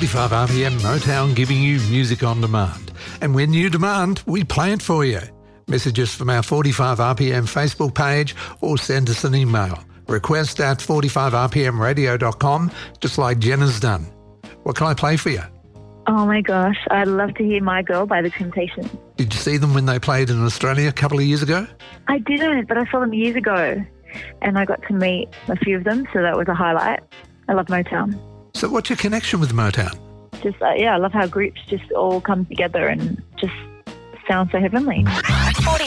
45 RPM Motown, giving you music on demand. And when you demand, we play it for you. Message us from our 45 RPM Facebook page or send us an email. Request at 45rpmradio.com, just like Jenna's done. What can I play for you? Oh my gosh, I'd love to hear My Girl by The Temptations. Did you see them when they played in Australia a couple of years ago? I didn't, but I saw them years ago and I got to meet a few of them, so that was a highlight. I love Motown. So what's your connection with Motown? Just, I love how groups just all come together and just sound so heavenly.